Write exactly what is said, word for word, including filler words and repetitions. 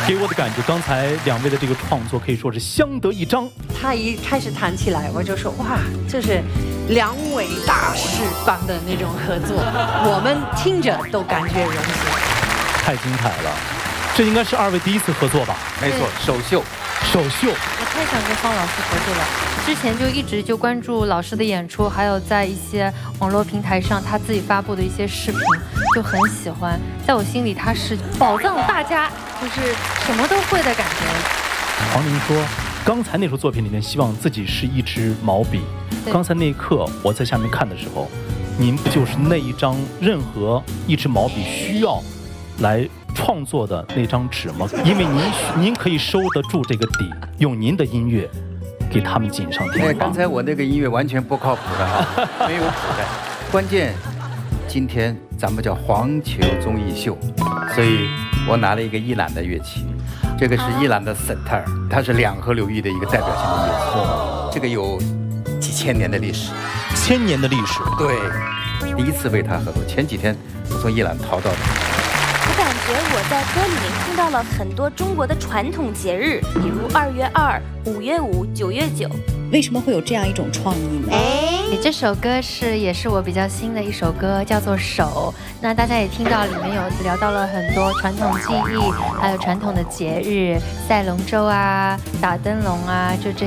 给我的感觉，刚才两位的这个创作可以说是相得益彰。 他一开始弹起来，我就说哇，这是两位大师般的那种合作，我们听着都感觉融合， 太精彩了。这应该是二位第一次合作吧？ 没错，首秀， 首秀。 我太想跟方老师合作了，之前就一直就关注老师的演出，还有在一些网络平台上他自己发布的一些视频，就很喜欢。在我心里他是宝藏大家，就是什么都会的感觉。 黄龄说，刚才那首作品里面，希望自己是一支毛笔。刚才那一刻，我在下面看的时候，您不就是那一张任何一支毛笔需要来创作的那张纸吗？因为您您可以收得住这个底，用您的音乐给他们锦上添花。 刚才我那个音乐完全不靠谱的啊，没有谱的。关键今天咱们叫环球综艺秀，所以我拿了一个伊朗的乐器，这个是伊朗的 sitar， 它是两河流域的一个代表性的乐器，这个有几千年的历史， 千年的历史。 对，第一次为他合作，前几天我从伊朗逃到的。 我感觉我在歌里面听到了很多中国的传统节日，比如二月二、五月五、九月九。 为什么会有这样一种创意呢？ 哎， 这首歌是也是我比较新的一首歌，叫做《手》。那大家也听到里面有聊到了很多传统技艺，还有传统的节日，赛龙舟啊、打灯笼啊，就这